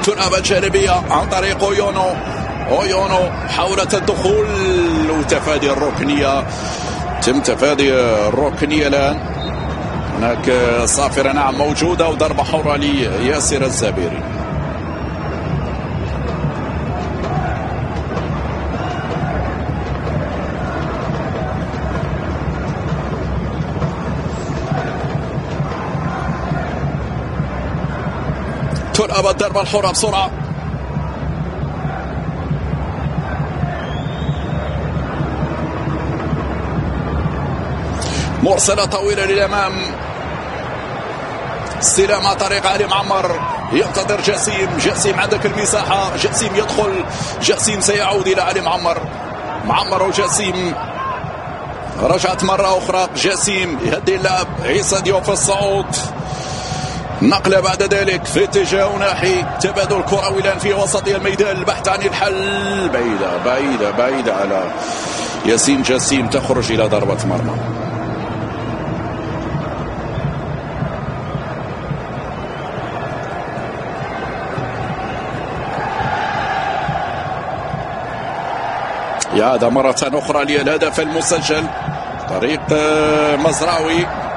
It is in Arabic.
تلعب الجانبية عن طريق أويونو حاولت الدخول وتفادي الركنية. تم تفادي الركنية الآن. هناك صافرة نعم موجودة وضربة حرة لياسر الزبيري. تلعب الضربة الحرة بسرعة. مرسلة طويلة للأمام. استلام عن طريق علي معمر. ينتظر جسيم عندك المساحة. جسيم يدخل. جسيم سيعود إلى علي معمر وجسيم. رجعت مرة أخرى. جسيم يهدي اللعب. عيسى ديوف الصعود. نقلة بعد ذلك في اتجاه ناحي. تبادل كروي الآن في وسط الميدان. البحث عن الحل. بعيدة على ياسين جسيم. تخرج إلى ضربة مرمى. إعادة مرة أخرى للهدف المسجل طريق مزراوي.